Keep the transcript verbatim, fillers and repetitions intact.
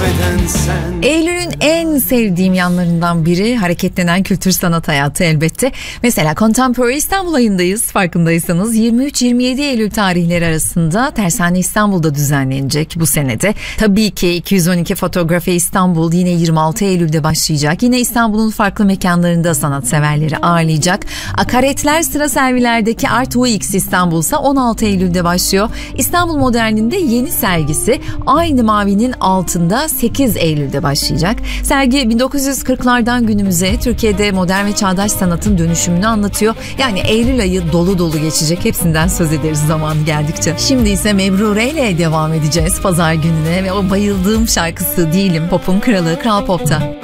affeden sen. Eylül'ün en sevdiğim yanlarından biri hareketlenen kültür sanat hayatı elbette. Mesela Contemporary İstanbul ayındayız, farkındaysanız. yirmi üç yirmi yedi Eylül tarihleri arasında Tersane İstanbul'da düzenlenecek bu senede. Tabii ki iki yüz on iki Fotoğrafya İstanbul yine yirmi altı Eylül'de başlayacak. Yine İstanbul'un farklı mekanlarında sanatseverleri ağırlayacak. Akaretler sıra servilerdeki Art U X İstanbul ise on altı Eylül'de başlıyor. İstanbul Modern'inde yeni sergisi Aynı Mavinin Altında sekiz Eylül'de başlayacak. Sergi bin dokuz yüz kırklardan günümüze Türkiye'de modern ve çağdaş sanatın dönüşümünü anlatıyor. Yani Eylül ayı dolu dolu geçecek. Hepsinden söz ederiz zamanı geldikçe. Şimdi ise Mebrure ile devam edeceğiz pazar gününe ve o bayıldığım şarkısı Değilim, Pop'un kralı Kral Pop'ta.